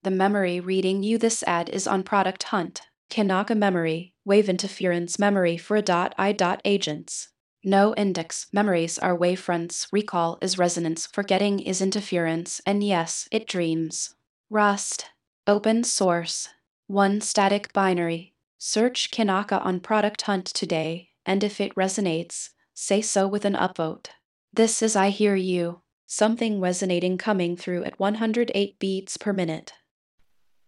the memory reading you. This ad is on Product Hunt. Kanaka memory, wave interference memory for agents. No index memories are wavefronts, recall is resonance, forgetting is interference, and yes, it dreams. Rust. Open source. One static binary. Search Kanaka on Product Hunt today, and if it resonates, say so with an upvote. This is I Hear You, something resonating coming through at 108 beats per minute.